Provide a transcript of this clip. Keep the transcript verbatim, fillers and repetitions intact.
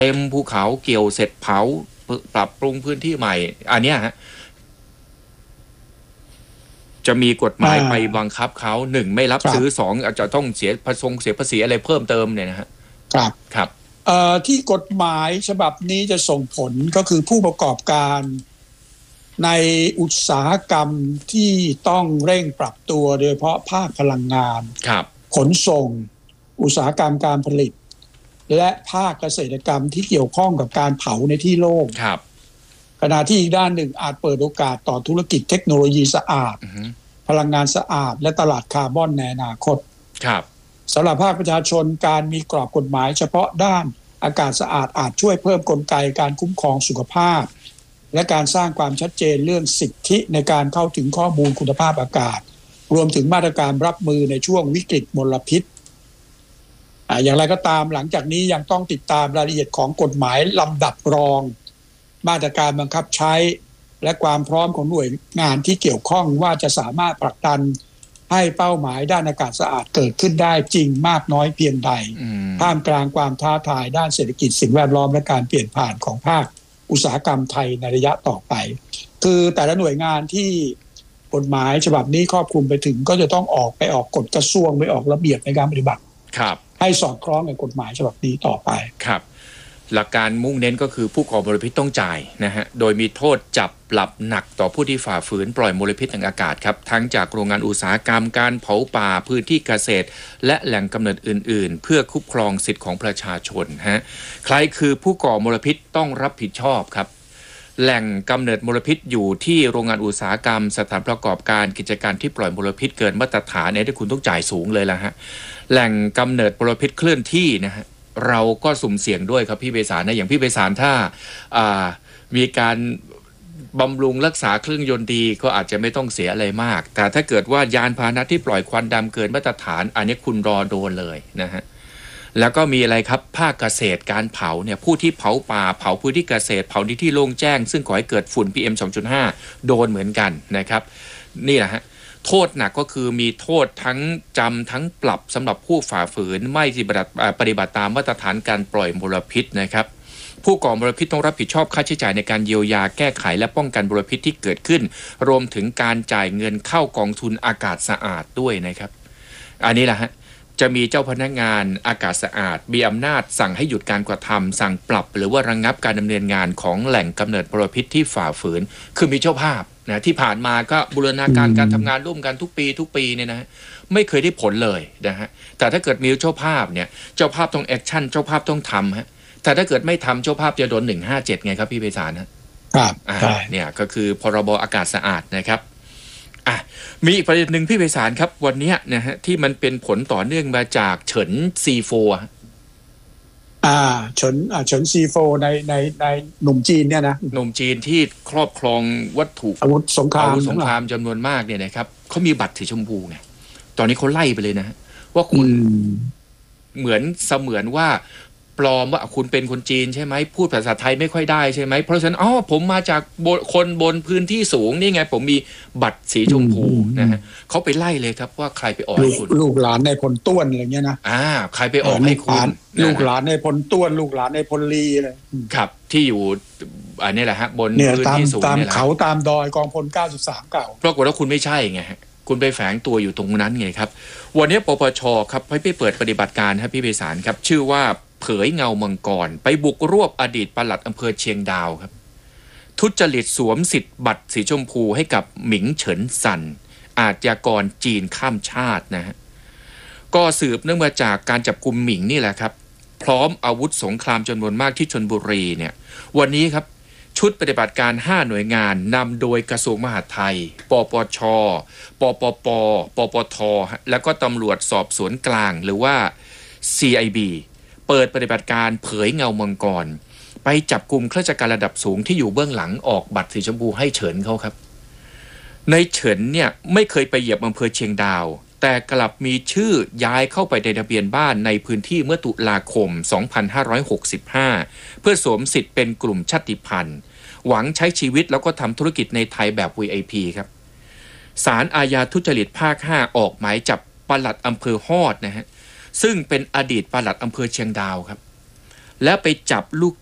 เต็มภูเขาเกี่ยวเสร็จเผาปรับปรุงพื้นที่ใหม่อันเนี้ยฮะจะมีกฎหมายไปบังคับเขาหนึ่งไม่รับซื้อสองอาจจะต้องเสียภาษีเสียภาษีอะไรเพิ่มเติมเนี่ยนะฮะครับครับเอ่อที่กฎหมายฉบับนี้จะส่งผลก็คือผู้ประกอบการในอุตสาหกรรมที่ต้องเร่งปรับตัวโดยเฉพาะภาคพลังงานครับขนส่งอุตสาหกรรมการผลิตและภาคเกษตรกรรมที่เกี่ยวข้องกับการเผาในที่โล่งครับขณะที่อีกด้านหนึ่งอาจเปิดโอกาสต่อธุรกิจเทคโนโลยีสะอาด uh-huh. พลังงานสะอาดและตลาดคาร์บอนในอนาคตครับสำหรับภาคประชาชนการมีกรอบกฎหมายเฉพาะด้านอากาศสะอาดอาจช่วยเพิ่มกลไกการคุ้มครองสุขภาพและการสร้างความชัดเจนเรื่องสิทธิในการเข้าถึงข้อมูลคุณภาพอากาศรวมถึงมาตรการรับมือในช่วงวิกฤตมลพิษอ่าอย่างไรก็ตามหลังจากนี้ยังต้องติดตามรายละเอียดของกฎหมายลำดับรองมาตรการบังคับใช้และความพร้อมของหน่วยงานที่เกี่ยวข้องว่าจะสามารถผลักดันให้เป้าหมายด้านอากาศสะอาดเกิดขึ้นได้จริงมากน้อยเพียงใดท่ามกลางความท้าทายด้านเศรษฐกิจสิ่งแวดล้อมและการเปลี่ยนผ่านของภาคอุตสาหกรรมไทยในระยะต่อไปคือแต่ละหน่วยงานที่กฎหมายฉบับนี้ครอบคลุมไปถึงก็จะต้องออกไปออกกฎกระทรวงไปออกระเบียบในการปฏิบัติให้สอดคล้องกับกฎหมายฉบับนี้ต่อไปครับหลักการมุ่งเน้นก็คือผู้ก่อมลพิษต้องจ่ายนะฮะโดยมีโทษจับปรับหนักต่อผู้ที่ฝ่าฝืนปล่อยมลพิษทางอากาศครับทั้งจากโรงงานอุตสาหกรรมการเผาป่าพื้นที่เกษตรและแหล่งกำเนิดอื่นๆเพื่อคุ้มครองสิทธิของประชาชนฮะใครคือผู้ก่อมลพิษต้องรับผิดชอบครับแหล่งกำเนิดมลพิษอยู่ที่โรงงานอุตสาหกรรมสถานประกอบการกิจการที่ปล่อยมลพิษเกินมาตรฐานเนี่ยที่คุณต้องจ่ายสูงเลยละฮะแหล่งกำเนิดมลพิษเคลื่อนที่นะฮะเราก็สุ่มเสี่ยงด้วยครับพี่ไพศาลนะอย่างพี่ไพศาลถ้ามีการบำรุงรักษาเครื่องยนต์ดีก็อาจจะไม่ต้องเสียอะไรมากแต่ถ้าเกิดว่ายานพาหนะที่ปล่อยควันดำเกินมาตรฐานอันนี้คุณรอโดนเลยนะฮะแล้วก็มีอะไรครับภาคเกษตรการเผาเนี่ยผู้ที่เผาป่าเผาพื้นที่เกษตรเผาที่ที่โล่งแจ้งซึ่งก่อให้เกิดฝุ่น พี เอ็ม สองจุดห้า โดนเหมือนกันนะครับนี่แหละฮะโทษหนักก็คือมีโทษทั้งจำทั้งปรับสำหรับผู้ฝ่าฝืนไม่ปฏิบัติตามมาตรฐานการปล่อยมลพิษนะครับผู้ก่อมลพิษต้องรับผิดชอบค่าใช้จ่ายในการเยียวยาแก้ไขและป้องกันมลพิษที่เกิดขึ้นรวมถึงการจ่ายเงินเข้ากองทุนอากาศสะอาดด้วยนะครับอันนี้แหละฮะจะมีเจ้าพนักงานอากาศสะอาดมีอำนาจสั่งให้หยุดการกระทำสั่งปรับหรือว่าระงับการดำเนินงานของแหล่งกำเนิดมลพิษที่ฝ่าฝืนคือมีเจ้าภาพนะที่ผ่านมาก็บูรณาการการทำงานร่วมกันทุกปีทุกปีเนี่ยนะไม่เคยได้ผลเลยนะฮะแต่ถ้าเกิดมีเจ้าภาพเนี่ยเจ้าภาพต้องแอคชั่นเจ้าภาพต้องทำฮะแต่ถ้าเกิดไม่ทำเจ้าภาพจะโดนหนึ่งห้าเจ็ดไงครับพี่ไพศาลนะครับอ่าเนี่ยก็คือพรบอากาศสะอาดนะครับอ่ะมีอีกประเด็นหนึ่งพี่ไพศาลครับวันนี้นะฮะที่มันเป็นผลต่อเนื่องมาจากเฉิน ซี โฟร์อ่าเฉินอ่าเฉิน ซี โฟร์ ในในในหนุ่มจีนเนี่ยนะหนุ่มจีนที่ครอบครองวัตถุอาวุธสงครามอาวุธสงครามจำนวนมากเนี่ยนะครับเขามีบัตรสีชมพูไงตอนนี้เขาไล่ไปเลยนะว่าคุณเหมือนเสมือนว่าปลอมว่าคุณเป็นคนจีนใช่ไหมพูดภาษาไทยไม่ค่อยได้ใช่ไหมเพราะฉะนั้นอ๋อผมมาจากคนบนพื้นที่สูงนี่ไงผมมีบัตรสีชมพูนะฮะเขาไปไล่เลยครับว่าใครไปออกให้คุณลูกหลานในพลต้วนอะไรเงี้ยนะอ่าใครไปออกให้คุณลูกหลานในพลต้วนลูกหลานในพลลีอะไรครับที่อยู่อันนี้แหละฮะบนพื้นที่สูงเนี่ยแหละตามเขาตามดอยกองพลเก้าสิบสามเก่าปรากฏว่าคุณไม่ใช่ไงฮะคุณไปแฝงตัวอยู่ตรงนั้นไงครับวันนี้ปปชครับให้ไปเปิดปฏิบัติการครับพี่ไพศาลครับชื่อว่าเผยเงามังกรไปบุกรวบอดีตปลัดอำเภอเชียงดาวครับทุจริตสวมสิทธิ์บัตรสีชมพูให้กับหมิงเฉินซันอาชญากรจีนข้ามชาตินะฮะก็สืบเนื่องมาจากการจับกุมหมิงนี่แหละครับพร้อมอาวุธสงครามจำนวนมากที่ชลบุรีเนี่ยวันนี้ครับชุดปฏิบัติการห้าหน่วยงานนำโดยกระทรวงมหาดไทยปปชปปปปปทแล้วก็ตำรวจสอบสวนกลางหรือว่า ซี ไอ บี เปิดปฏิบัติการเผยเงามังกรไปจับกลุ่มข้าราชการระดับสูงที่อยู่เบื้องหลังออกบัตรสีชมพูให้เฉินเขาครับในเฉินเนี่ยไม่เคยไปเหยียบอำเภอเชียงดาวแต่กลับมีชื่อย้ายเข้าไปในทะเบียนบ้านในพื้นที่เมื่อตุลาคมสองพันห้าร้อยหกสิบห้าเพื่อสวมสิทธิ์เป็นกลุ่มชาติพันธุ์หวังใช้ชีวิตแล้วก็ทำธุรกิจในไทยแบบ วี ไอ พี ครับศาลอาญาทุจริตภาคห้าออกหมายจับปลัดอำเภอฮอดนะฮะซึ่งเป็นอดีตปลัดอำเภอเชียงดาวครับแล้วไปจับลูก